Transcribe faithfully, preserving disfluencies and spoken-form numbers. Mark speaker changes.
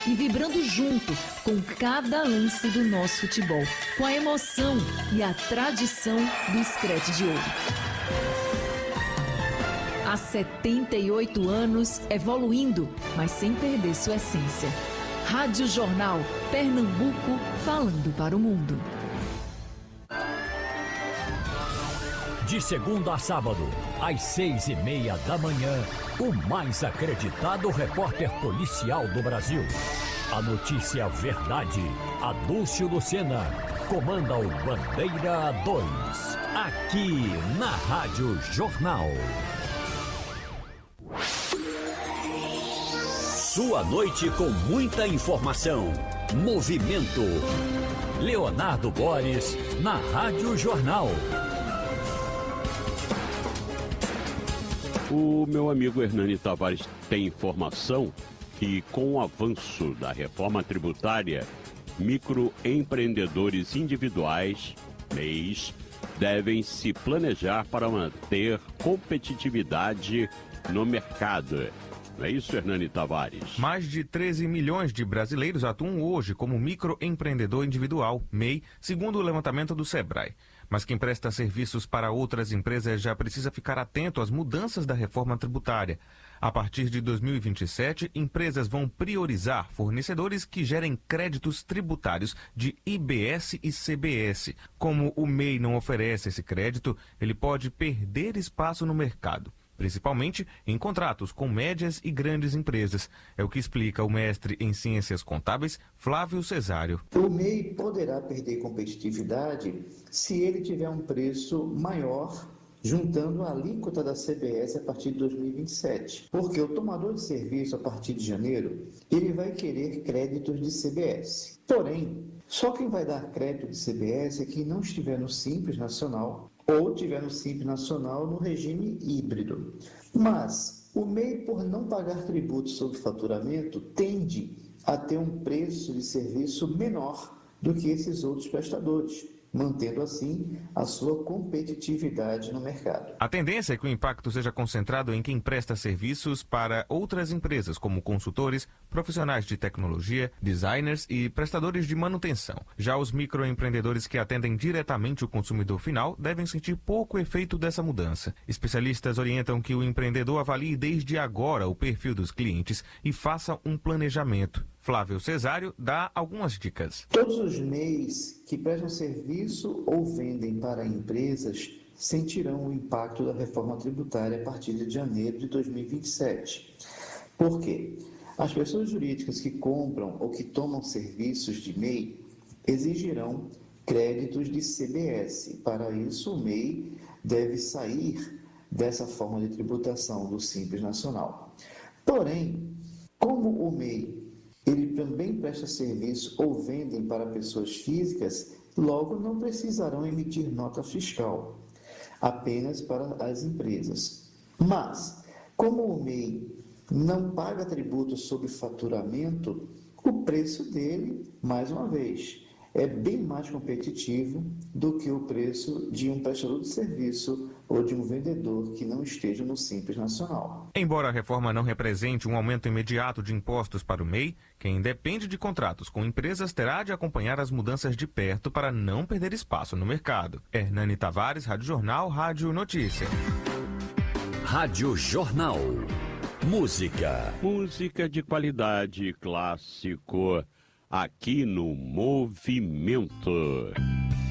Speaker 1: e vibrando junto com cada lance do nosso futebol, com a emoção e a tradição do Screte de Ouro. Há setenta e oito anos, evoluindo, mas sem perder sua essência. Rádio Jornal, Pernambuco, falando para o mundo.
Speaker 2: De segunda a sábado, às seis e meia da manhã, o mais acreditado repórter policial do Brasil. A notícia verdade, Adúlcio Lucena, comanda o Bandeira dois, aqui na Rádio Jornal. Sua noite com muita informação. Movimento. Leonardo Boris, na Rádio Jornal.
Speaker 3: O meu amigo Hernani Tavares tem informação que, com o avanço da reforma tributária, microempreendedores individuais, M E Is, devem se planejar para manter competitividade no mercado. Não é isso, Hernani Tavares?
Speaker 4: Mais de treze milhões de brasileiros atuam hoje como microempreendedor individual, M E I, segundo o levantamento do Sebrae. Mas quem presta serviços para outras empresas já precisa ficar atento às mudanças da reforma tributária. A partir de dois mil e vinte e sete, empresas vão priorizar fornecedores que gerem créditos tributários de I B S e C B S. Como o M E I não oferece esse crédito, ele pode perder espaço no mercado, principalmente em contratos com médias e grandes empresas. É o que explica o mestre em Ciências Contábeis, Flávio Cesário.
Speaker 5: O M E I poderá perder competitividade se ele tiver um preço maior, juntando a alíquota da C B S a partir de dois mil e vinte e sete. Porque o tomador de serviço, a partir de janeiro, ele vai querer créditos de C B S. Porém, só quem vai dar crédito de C B S é quem não estiver no Simples Nacional ou tiver no Simples Nacional no regime híbrido. Mas o M E I, por não pagar tributos sobre faturamento, tende a ter um preço de serviço menor do que esses outros prestadores, mantendo assim a sua competitividade no mercado.
Speaker 4: A tendência é que o impacto seja concentrado em quem presta serviços para outras empresas, como consultores, profissionais de tecnologia, designers e prestadores de manutenção. Já os microempreendedores que atendem diretamente o consumidor final devem sentir pouco efeito dessa mudança. Especialistas orientam que o empreendedor avalie desde agora o perfil dos clientes e faça um planejamento. Flávio Cesário dá algumas dicas.
Speaker 5: Todos os M E Is que prestam serviço ou vendem para empresas sentirão o impacto da reforma tributária a partir de janeiro de dois mil e vinte e sete. Por quê? As pessoas jurídicas que compram ou que tomam serviços de M E I exigirão créditos de C B S. Para isso, o M E I deve sair dessa forma de tributação do Simples Nacional. Porém, como o M E I ele também presta serviço ou vendem para pessoas físicas, logo não precisarão emitir nota fiscal, apenas para as empresas. Mas, como o M E I não paga tributo sobre faturamento, o preço dele, mais uma vez, é bem mais competitivo do que o preço de um prestador de serviço ou de um vendedor que não esteja no Simples Nacional.
Speaker 4: Embora a reforma não represente um aumento imediato de impostos para o M E I, quem depende de contratos com empresas terá de acompanhar as mudanças de perto para não perder espaço no mercado. Hernani Tavares, Rádio Jornal, Rádio Notícia.
Speaker 2: Rádio Jornal. Música.
Speaker 3: Música de qualidade, clássico, aqui no Movimento.